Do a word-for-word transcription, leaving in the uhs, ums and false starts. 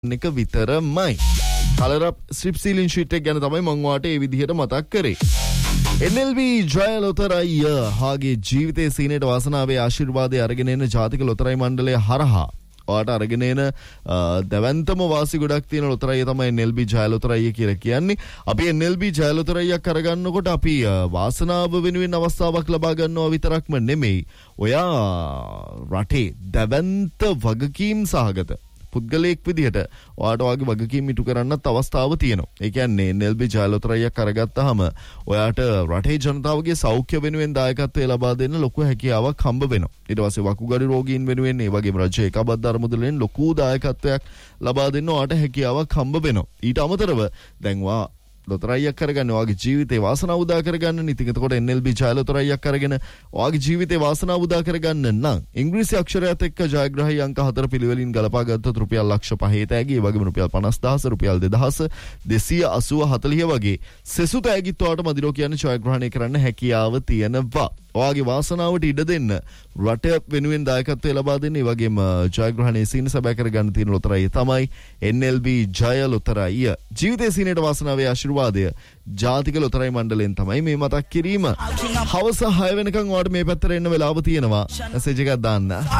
එක විතරමයි. කලරප් strip සීලින් sheet එක ගැන තමයි මම ඔයාලට මේ විදිහට මතක් කරේ. එන් එල් බී ජය ලොතරැයි හාගේ ජීවිතයේ සීනේට වාසනාවේ ආශිර්වාදයේ අරගෙන එන ජාතික ලොතරැයි මණ්ඩලය හරහා ඔයාලට අරගෙන එන දැවැන්තම වාසි ගොඩක් තියෙන ලොතරැයිය තමයි එන් එල් බී ජය ලොතරැයිය කියලා කියන්නේ. අපි එන් එල් බී ජය ලොතරැයියක් අරගන්නකොට අපි වාසනාව වෙනුවෙන් අවස්ථාවක් ලබා ගන්නවා විතරක්ම නෙමෙයි. ඔයා රටේ දැවැන්ත වගකීම් සහගත පුද්ගලයෙක් විදිහට ඔයාට වගේ වගකීම් ඉටු කරන්නත් අවස්ථාව තියෙනවා. ඒ කියන්නේ එන් එල් බී ජය ලොතරැයියක් අරගත්තාම ඔයාට රටේ ජනතාවගේ සෞඛ්‍ය වෙනුවෙන් දායකත්වය ලබා දෙන්න ලොකු හැකියාවක් හම්බ වෙනවා. ඊට පස්සේ වකුගඩු රෝගීන් වෙනුවෙන් ඒ වගේම රජයේ එකබද්ධ අරමුදලෙන් ලොකු දායකත්වයක් ලබා දෙන්න ඔයාට හැකියාවක් හම්බ වෙනවා. ඊට අමතරව දැන් ඔයා ලොතරැයියක් කරගන්න ඔයාගේ ජීවිතේ වාසනාව උදා කරගන්න ඉතින් එතකොට එන් එල් බී ජය ලොතරැයියක් අරගෙන ඔයාගේ ජීවිතේ වාසනාව උදා කරගන්න නම් ඉංග්‍රීසි අක්ෂරයත් එක්ක ජයග්‍රහී අංක හතර පිළිවෙලින් ගලපා ගත්තොත් රුපියල් ලක්ෂ පහේ තෑගි ඒ වගේම රුපියල් පනස් දහස රුපියල් දෙදහස දෙසිය අසූ හතළිහ වගේ සෙසු තෑගිත් ඔයාට මදිරෝ කියන්නේ ජයග්‍රහණය කරන්න හැකියාව තියෙනවා. ඔයාගේ වාසනාවට ඉඩ දෙන්න රට වෙනුවෙන් දායකත්වය ලබා දෙන්න ඒ වගේම ජයග්‍රහණයේ සීන සබෑ කරගන්න තියෙන ලොතරැයිය තමයි එන් එල් බී ජය ලොතරැයිය. ජීවිතයේ සීනේට වාසනාවේ ආශිර්වාදය ජාතික ලොතරැයි මණ්ඩලයෙන් තමයි මේ මතක් කිරීම. හවස හය වෙනකන් ඔයාට මේ පැත්තට එන්න වෙලාව තියෙනවා. මැසේජ් එකක් දාන්න.